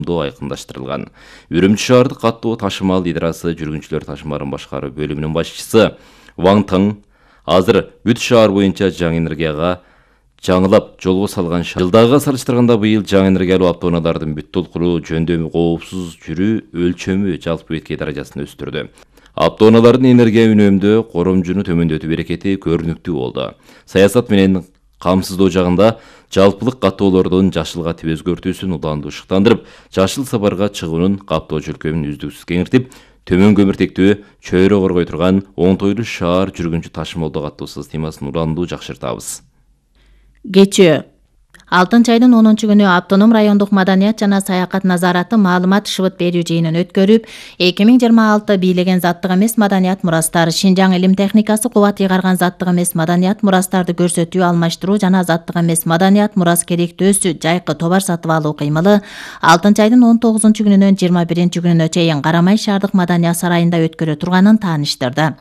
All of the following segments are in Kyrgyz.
айқындаштырылған. Үрімчі шаардык каттоо ташымал идарасы жүргүнчүлөр ташымаларын башкаруу бөлүмүнүн башчысы Ваң Тың азыр бүт шаар боюнча жаңы энергияга жаңылап жолго салган жылдагыга салыштырганда быйыл жаңы энергиялуу автоунаалардын бүт толкуруу, жөндөмү, коопсуз жүрүү өлчөмү жалпы беткей даражасын өстүрдү. Автоунаалардын энергия үнөмдөө коромжуну төмөндөтүү берекети көрүнүктүү болду. Саясат менен камсыздоо жагында жалпылык каттоолордун жашылга тип өзгөртүүсүн уланды ушуктандырып, жашыл сапарга чыгуунун каттоо жөлкөмүн үздүксүз кеңиртип, төмөн көмүртектүү чөйрө коргой турган оңтойлуу шаар жүргүнчү ташымалдоо каттоо системасын уланды жакшыртабыз. Кечээ 6-айдын 10-күнү Автоном райондук маданият жана саякат назараты маалымат шыбыт берүү жыйынын өткөрүп, 2026 бийлеген заттык эмес маданият мурастар, Шинжаң илим техникасы кубат ыйгарган заттык эмес маданият мурастарды көрсөтүү, алмаштыруу жана заттык эмес маданият мурас керектөөсү жайкы товар сатып алуу кыймылы 6-айдын 19-күнүнөн 21-күнүнө чейин Карамай шаардык маданият сарайында өткөрө турганын тааныштырды.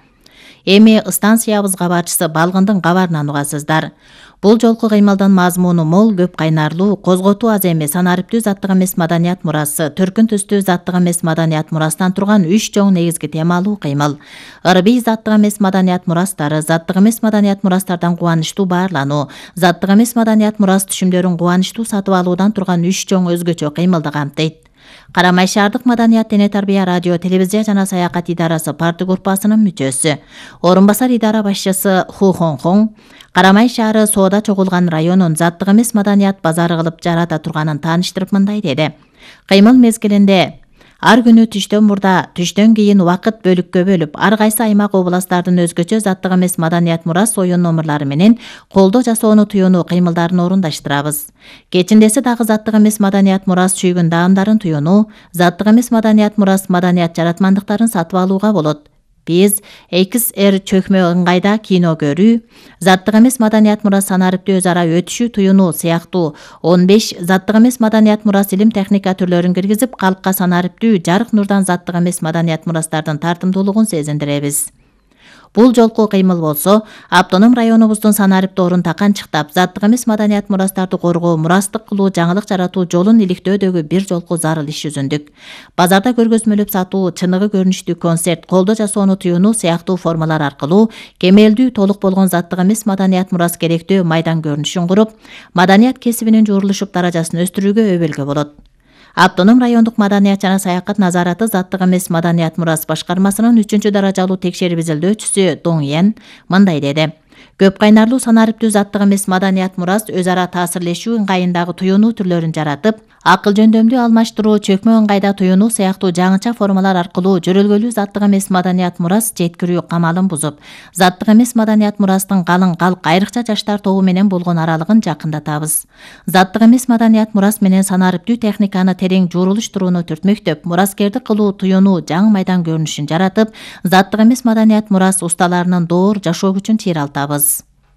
Эми станциябыз кабарчысы Балгындын кабарынан угасыздар. Бул жолку кыймылдын мазмуну мол, көп кайнарлуу, козготуу аз эмес, санариптүү заттык эмес маданият мурасы, төркүн түстүү заттык эмес маданият мурастан турган 3 чоң негизги темалуу кыймыл. Ырбий заттык эмес маданият мурастары, заттык эмес маданият мурастардан кубанычтуу баарлануу, заттык эмес маданият мурас түшүмдөрүн кубанычтуу сатып алуудан турган 3 чоң өзгөчө кыймылды камтыйт. Карамай шаардык маданият дене тарбия радио, телевизия жана саякат идарасы парты группасынын мүчөсү, орун басар идара башчысы Ху Хонхон Карамай шаары соода чогулган районун заттык эмес маданият базары кылып жарата турганын тааныштырып мындай деди. Кыймыл мезгилинде ар күнү түштөн мурда, түштөн кийин убакыт бөлүккө бөлүп, ар кайсы аймак областтардын өзгөчө заттык эмес маданият мурас оюн номерлары менен колдо жасоону туюнуу кыймылдарын орундаштырабыз. Кечиндеси дагы заттык эмес маданият мурас чүйгүн даамдарын туюнуу, заттык эмес маданият мурас маданият жаратмандыктарын сатып алууга болот. Биз XR чөкмө ыңгайда кино көрүү, заттык эмес маданият мурас санариптүү өз ара өтүшүү туюнуу сыяктуу 15 заттык эмес маданият мурас илим техника түрлөрүн киргизип, калкка санариптүү жарык нурдан заттык эмес маданият мурастардын тартымдуулугун сезиндиребиз. Бул жолку кыймыл болсо, Автоном районубуздун санариптоорун таканчыктап, заттык эмес маданият мурастарды коргоо, мурастык кылуу, жаңылык жаратуу жолун иликтөөдөгү бир жолку зарыл иш жүзүндүк. Базарда көргөзмөлөп сатуу, чыныгы көрүнүштүү концерт, колдо жасоону туюнуу сыяктуу формалар аркылуу кемелдүү толук болгон заттык эмес маданият мурас керектөө майдан көрүнүшүн куруп, маданият кесибинин жуурулушуп даражасын өстүрүүгө өбөлгө болот. Автоном райондук маданият жана саякат назараты заттык эмес маданият мурас башкармасынын 3-даражалуу текшерип изилдөөчүсү Доң Йен мындай деди. Көп кайнарлуу санариптүү заттык эмес маданият мурас өз ара таасирлешүү ыңгайындагы туюнуу түрлөрүн жаратып, акыл жөндөмдүү алмаштыруу, чөкмө ыңгайда туюнуу сыяктуу жаңыча формалар аркылуу жөрөлгөлүү заттык эмес маданият мурас жеткирүү камалын бузуп, заттык эмес маданият мурастын калың калк айрыкча жаштар тобу менен болгон аралыгын жакындатабыз. Заттык эмес маданият мурас менен санариптүү техниканы терең жуурулуштурууну түртмөктөп, мураскердик кылуу туюнуу жаңы майдан көрүнүшүн жаратып, заттык эмес маданият мурас усталарынын доор жашоо күчүн чыйралтабыз.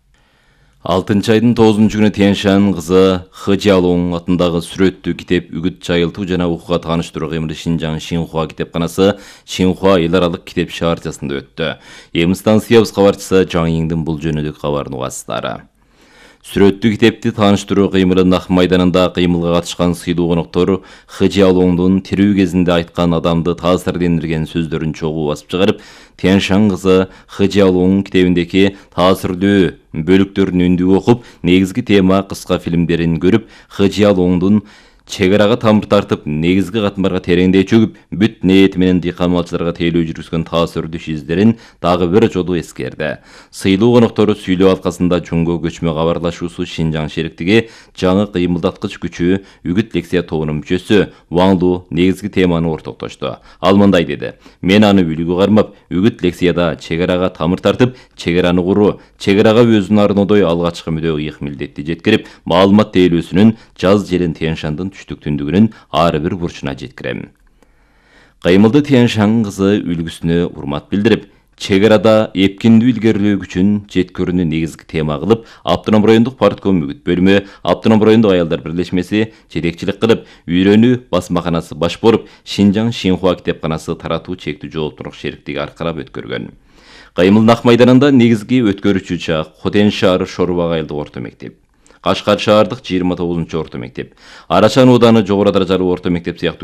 6-айдын 9-күнү Тяньшань кызы Хы Жиалоң атындагы сүрөттүү китеп үгүт жайылтуу жана окууга тааныштыруу кыймылы Шинжаң Шинхуа китепканасы Шинхуа эл аралык китеп шаарчасында өттү. Эми станциябыз кабарчысы Жаң Иңдин бул жөнүндө кабарын угасыздар. Сүрөттүү китепти тааныштыруу кыймылы Нах майданында кыймылга катышкан сыйлуу коноктор Хы Жиалоңдун тирүү кезинде айткан адамды таасирлендирген сөздөрүн чогуу басып чыгарып, Тяньшань кызы Хы Жиалоң китебиндеги таасирлүү бөлүктөрүн үндүп окуп, негизги тема кыска фильмдерин көрүп, Хы Жиалоңдун чегарага тамыр тартып, негизги катмарга тереңдей чөгүп, бүт ниети менен дыйкан малчыларга тейлөө жүргүзгөн таасирдүү издерин дагы бир жолу эскерди. Сыйлуу коноктору сүйлөө алкасында жөнгө көчмө кабарлашуусу Шинжаң шериктиги жаңы кыймылдаткыч күчү үгүт лекция тобунун мүчөсү Ваң Лу негизги теманы ортоктошту. Ал мындай деди: "Мен аны үлгү кармап, үгүт лекцияда чегарага тамыр тартып, чегараны куруу, чегарага өзүнүн арнодой алгачкы мүдө ыйык милдетти жеткирип, маалымат тейлөөсүнүн жаз жерин Тяньшандын түштүк түндүгүнүн ар бир бурчуна жеткирем." Кыймылды Тяньшань кызы үлгүсүнө урмат билдирип, чегарада эпкиндүү илгерилөө күчүн жеткирүүнү негизги тема кылып, Автоном райондук партком үгүт бөлүмү, Автоном райондук аялдар бирлешмеси жетекчилик кылып, үйрөнүү басмаканасы баш болуп, Шинжаң Шинхуа китепканасы таратуу чектүү жооптуулук шериктиги аркалап өткөргөн. Кыймыл Нах майданында негизги өткөрүүчү чак Хотен шаары Шорбак айылдык орто мектеп. Кашкар шаардык 29 орто мектеп, Арачан ооданы жогору даражалуу орто мектеп сыяктуу